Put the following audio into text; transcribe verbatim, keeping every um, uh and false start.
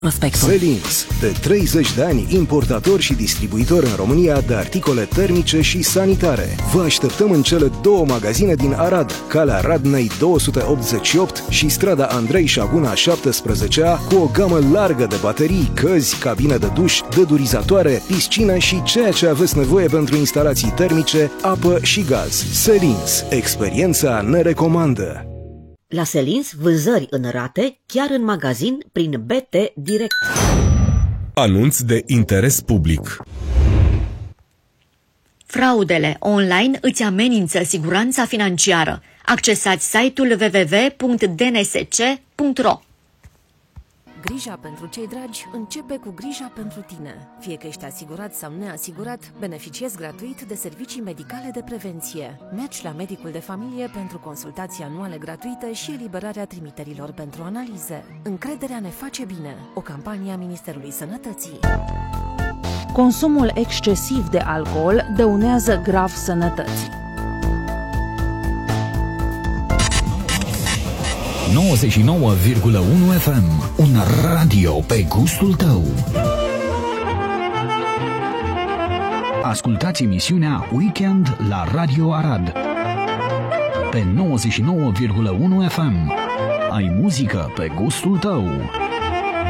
Prospectul. Selins, de treizeci de ani importator și distribuitor în România de articole termice și sanitare. Vă așteptăm în cele două magazine din Arad, Calea Radnei două sute optzeci și opt și strada Andrei Șaguna șaptesprezece A, cu o gamă largă de baterii, căzi, cabine de duș, dădurizatoare, piscină și ceea ce aveți nevoie pentru instalații termice, apă și gaz. Selins, experiența ne recomandă. La Selins, vânzări în rate, chiar în magazin, prin B T Direct. Anunț de interes public. Fraudele online îți amenință siguranța financiară. Accesați site-ul w w w punct d n s c punct r o. Grija pentru cei dragi începe cu grija pentru tine. Fie că ești asigurat sau neasigurat, beneficiezi gratuit de servicii medicale de prevenție. Mergi la medicul de familie pentru consultații anuale gratuite și eliberarea trimiterilor pentru analize. Încrederea ne face bine. O campanie a Ministerului Sănătății. Consumul excesiv de alcool dăunează grav sănătății. nouăzeci și nouă virgulă unu F M, un radio pe gustul tău. Ascultați emisiunea Weekend la Radio Arad pe nouăzeci și nouă virgulă unu F M. Ai muzică pe gustul tău.